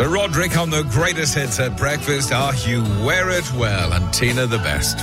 Sir Roderick on the greatest hits at breakfast. Ah, you wear it well. And Tina the best.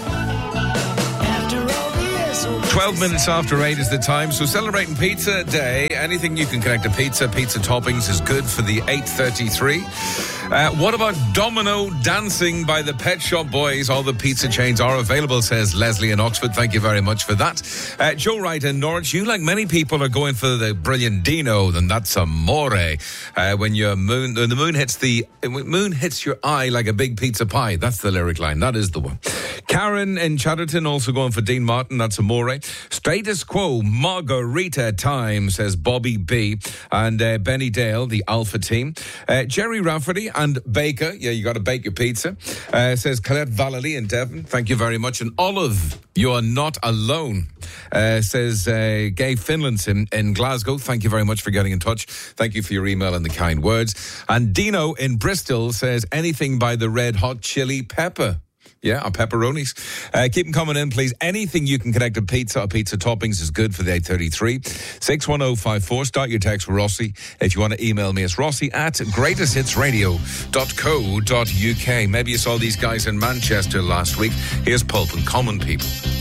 12 minutes after 8 is the time. So celebrating Pizza Day. Anything you can connect to pizza toppings is good for the 8:33. What about Domino Dancing by the Pet Shop Boys? All the pizza chains are available, says Leslie in Oxford. Thank you very much for that. Joe Wright in Norwich. You, like many people, are going for the brilliant Dino. Then that's amore. When the moon hits your eye like a big pizza pie. That's the lyric line. That is the one. Karen in Chatterton also going for Dean Martin. That's amore. Status Quo Margarita Time, says Bobby B. And Benny Dale, the Alpha team. Jerry Rafferty and Baker. Yeah, you got to bake your pizza. Says Colette Vallely in Devon. Thank you very much. And Olive, you are not alone. Says Gay Finlandson in Glasgow. Thank you very much for getting in touch. Thank you for your email and the kind words. And Dino in Bristol says anything by the Red Hot Chili Pepper. Yeah, our pepperonis. Keep them coming in, please. Anything you can connect to pizza or pizza toppings is good for the 8:33. 61054. Start your text with Rossi. If you want to email me, it's rossi@greatesthitsradio.co.uk. Maybe you saw these guys in Manchester last week. Here's Pulp and Common People.